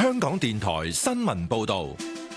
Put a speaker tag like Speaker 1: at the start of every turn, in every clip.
Speaker 1: 香港電台新聞報道。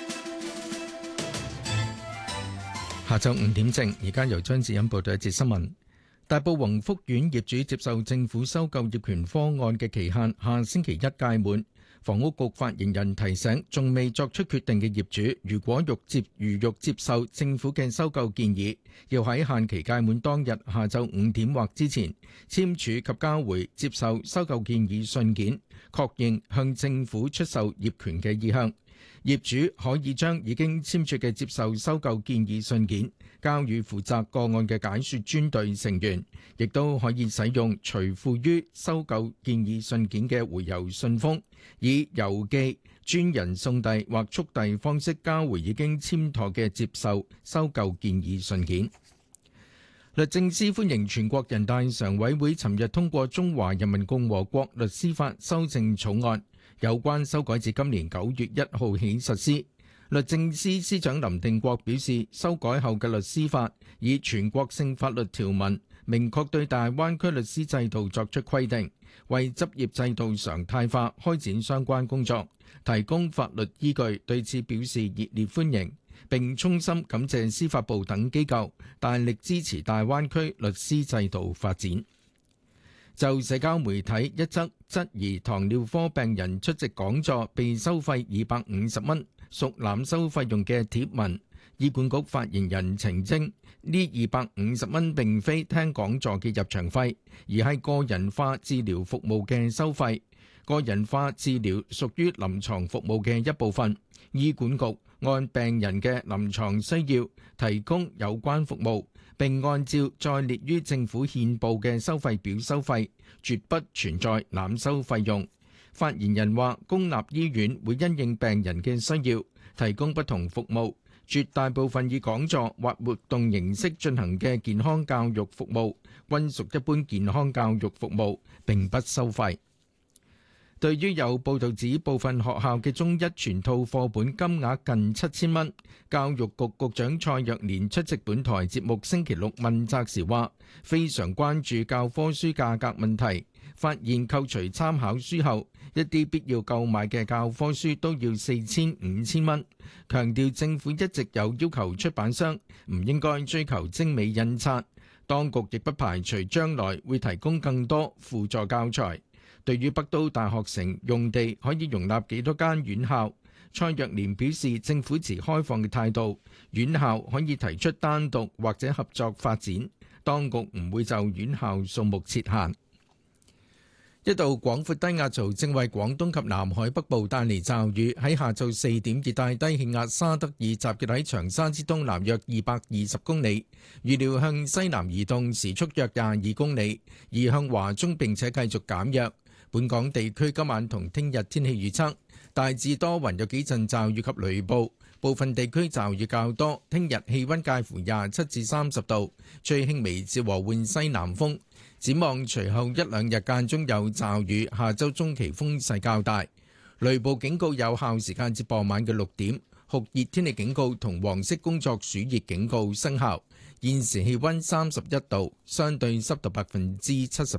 Speaker 2: 下晝5點正，而家由張智欣報道一節新聞。大埔宏福苑業主接受政府收購業權方案嘅期限下星期一屆滿。房屋局發言人提醒，仲未作出決定嘅業主，如果欲接受政府嘅收購建議，要喺限期屆滿當日下晝5點或之前簽署及交回接受收購建議信件，確認向政府出售業權嘅意向。業主可以將已經簽署嘅接受收購建議信件交予負責個案嘅解說專隊成員，亦都可以使用隨附於收購建議信件嘅回郵信封，以郵寄、專人送遞或速遞方式交回已經簽妥嘅接受收購建議信件。律政司歡迎全國人大常委會尋日通過《中華人民共和國律師法》修正草案，有關修改自今年9月1號起實施。律政司司長林定國表示，修改後嘅律師法以全國性法律條文明確對大灣區律師制度作出規定，為執業制度常態化開展相關工作提供法律依據，對此表示熱烈歡迎，並衷心感謝司法部等機構大力支持大灣區律師制度發展。就社交媒體一則質疑糖尿科病人出席講座被收費250蚊屬濫收費用嘅貼文，醫管局發言人澄清，呢250蚊並非聽講座嘅入場費，而係個人化治療服務嘅收費。個人化治療屬於臨床服務嘅一部分，醫管局按病人嘅臨床需要提供有關服務，並按照載列於政府憲報嘅收費表收費，絕不存在濫收費用。發言人話，公立醫院會因應病人嘅需要提供不同服務，絕大部分以講座或活動形式進行嘅健康教育服務均屬一般健康教育服務，並不收費。對於有報道指部分學校嘅中一全套課本金額近7000蚊，教育局局長蔡若蓮出席本台節目星期六問責時話，非常關注教科書價格問題，發現扣除參考書後，一啲必要購買嘅教科書都要4000、5000蚊，強調政府一直有要求出版商唔應該追求精美印刷，當局亦不排除將來會提供更多輔助教材。對於北都大學城用地可以容納幾多間院校，蔡若蓮表示政府持開放嘅態度，院校可以提出單獨或者合作發展，當局唔會就院校數目設限。一道廣闊低壓槽正為廣東及南海北部帶嚟驟雨，喺下晝4點，熱帶低氣壓沙德爾集結喺長沙之東南約220公里，預料向西南移動，時速約22公里，移向華中並且繼續減弱。本港地區今晚同聽日天氣預測，大致多雲，有幾陣驟雨及雷暴，部分地區驟雨較多。聽日氣溫介乎27至30度，吹輕微至和緩西南風。展望隨後一兩日間中有驟雨，下周中期風勢較大，雷暴警告有效時間至傍晚嘅6點，酷熱天氣警告同黃色工作暑熱警告生效。現時氣溫31度，相對濕度70%。